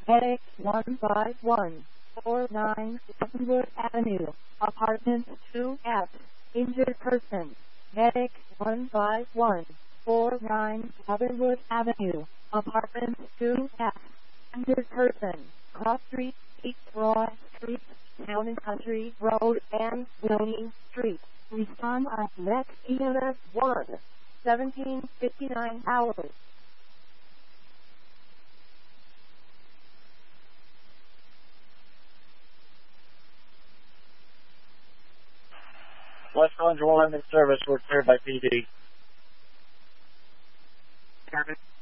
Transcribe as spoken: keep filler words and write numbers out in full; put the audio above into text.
Medic one five one four nine Upwood Avenue, Apartment two F. Injured person. Medic one five one four nine Upwood Avenue, Apartment two F. Injured person. Cross Street, East Broad Street, Town and Country Road, and Willing Street. Respond at next E M S one, seventeen fifty-nine hours. West Orange Ambulance Service, we're cleared by P D. Service.